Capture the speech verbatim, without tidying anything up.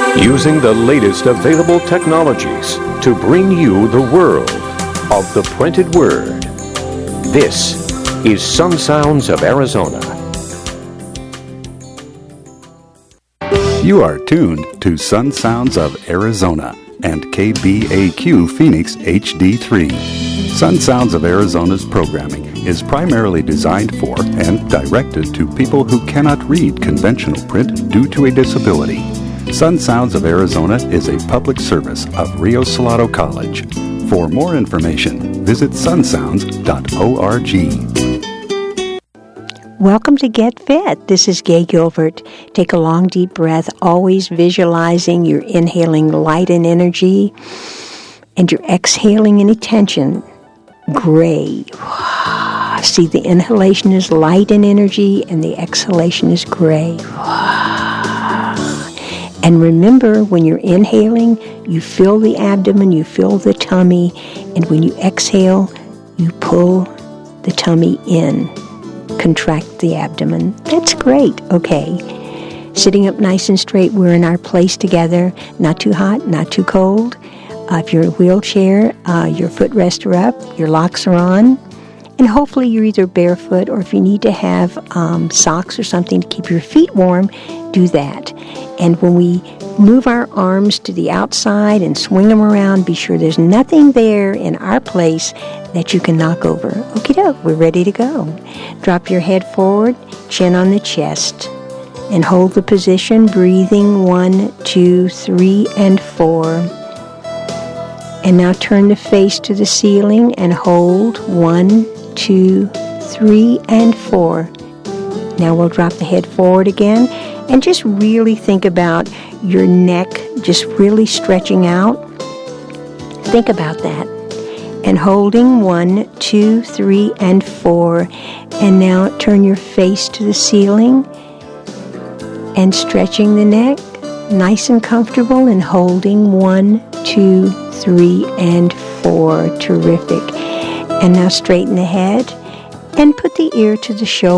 Using the latest available technologies to bring you the world of the printed word. This is Sun Sounds of Arizona. You are tuned to Sun Sounds of Arizona and K B A Q Phoenix H D three. Sun Sounds of Arizona's programming is primarily designed for and directed to people who cannot read conventional print due to a disability. Sun Sounds of Arizona is a public service of Rio Salado College. For more information, visit sun sounds dot org. Welcome to Get Fit. This is Gay Gilbert. Take a long, deep breath, always visualizing you're inhaling light and energy, and you're exhaling any tension. Gray. See, the inhalation is light and energy, and the exhalation is gray. And remember, when you're inhaling, you fill the abdomen, you fill the tummy, and when you exhale, you pull the tummy in. Contract the abdomen. That's great. Okay. Sitting up nice and straight, we're in our place together. Not too hot, not too cold. Uh, if you're in a wheelchair, uh, your footrests are up, your locks are on, and hopefully you're either barefoot, or if you need to have um, socks or something to keep your feet warm, do that. And when we move our arms to the outside and swing them around, be sure there's nothing there in our place that you can knock over. Okie doke, we're ready to go. Drop your head forward, chin on the chest, and hold the position, breathing one, two, three, and four. And now turn the face to the ceiling and hold one, two, three, and four. Now we'll drop the head forward again and just really think about your neck just really stretching out. Think about that. And holding one, two, three, and four. And now turn your face to the ceiling and stretching the neck, nice and comfortable, and holding one, two, three, and four. Terrific. And now straighten the head and put the ear to the shoulder.